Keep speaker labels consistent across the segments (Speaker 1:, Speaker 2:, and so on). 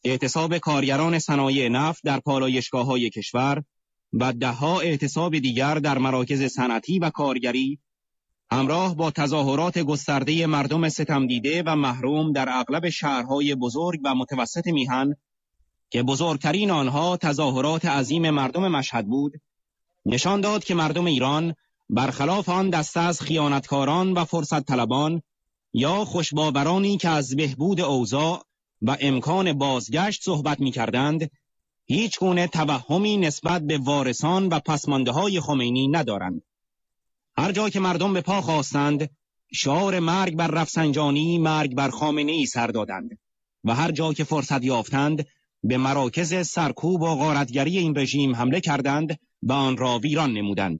Speaker 1: اعتصاب کارگران صنایع نفت در پالایشگاه‌های کشور و ده‌ها اعتصاب دیگر در مراکز صنعتی و کارگری همراه با تظاهرات گسترده مردم ستمدیده و محروم در اغلب شهرهای بزرگ و متوسط میهن که بزرگترین آنها تظاهرات عظیم مردم مشهد بود، نشان داد که مردم ایران برخلاف آن دسته از خیانتکاران و فرصت طلبان یا خوشباورانی که از بهبود اوضاع و امکان بازگشت صحبت می‌کردند، هیچ گونه توهمی نسبت به وارثان و پسمانده‌های خمینی ندارند. هر جا که مردم به پا خواستند، شعار مرگ بر رفسنجانی، مرگ بر خامنه‌ای سر دادند و هر جا که فرصت یافتند به مراکز سرکوب و غارتگری این رژیم حمله کردند و آن را ویران نمودند.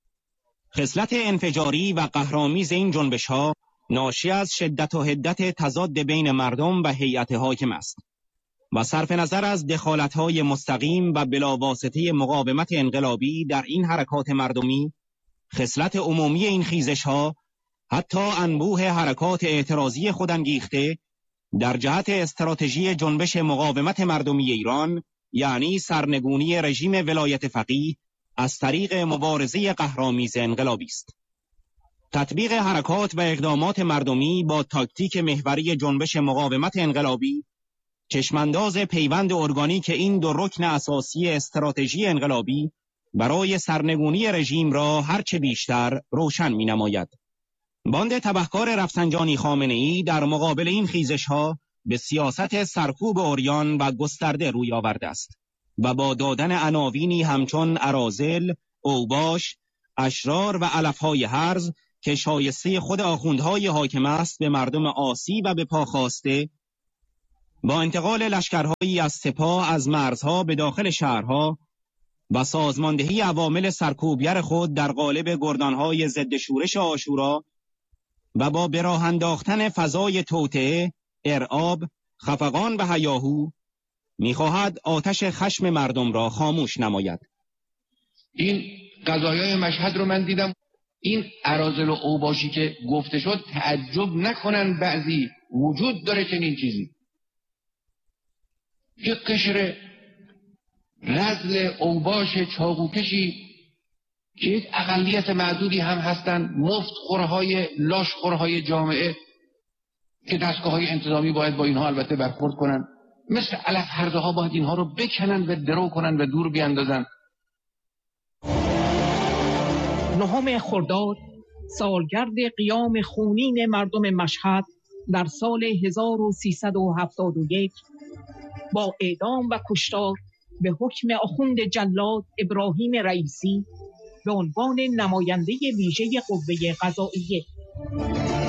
Speaker 1: خصلت انفجاری و قهرآمیز این جنبش‌ها ناشی از شدت و حدت تضاد بین مردم و هیئت حاکم است و صرف نظر از دخالت‌های مستقیم و بلاواسطه مقاومت انقلابی در این حرکات مردمی، خصلت عمومی این خیزش‌ها حتی انبوه حرکات اعتراضی خودانگیخته در جهت استراتژی جنبش مقاومت مردمی ایران، یعنی سرنگونی رژیم ولایت فقیه از طریق مبارزه قهرآمیز انقلابی است. تطبیق حرکات و اقدامات مردمی با تاکتیک محوری جنبش مقاومت انقلابی چشمانداز پیوند ارگانیک این دو رکن اساسی استراتژی انقلابی برای سرنگونی رژیم را هرچه بیشتر روشن می‌نماید. باند تبهکار رفسنجانی خامنه‌ای در مقابل این خیزش‌ها به سیاست سرکوب عریان و گسترده روی آورده است و با دادن عناوینی همچون اراذل، اوباش، اشرار و علف‌های هرز که شایسته خود آخوندهای حاکم است به مردم عاصی و به پا خواسته، با انتقال لشکرهایی از سپاه از مرزها به داخل شهرها و سازماندهی عوامل سرکوبگر خود در قالب گردانهای ضد شورش عاشورا و با به راه انداختن فضای توطئه، ارعاب، خفقان و هیاهو می‌خواهد آتش خشم مردم را خاموش نماید.
Speaker 2: این قضایای مشهد رو من دیدم. این اراذل و اوباشی که گفته شد تعجب نکنن بعضی، وجود داره چنین چیزی. یه قشر رذل اوباش چاقوکشی که یک اقلیت معدودی هم هستن، مفتخورهای لاشخورهای جامعه که دستگاه‌های انتظامی باید با اینها البته برخورد کنن، مثل علف هرزه ها باید اینها رو بکنن و درو کنن و دور بیاندازن.
Speaker 3: 9 خرداد سالگرد قیام خونین مردم مشهد در سال 1371 با اعدام و کشتار به حکم آخوند جلاد ابراهیم رئیسی به عنوان نماینده ویژه قوه قضائیه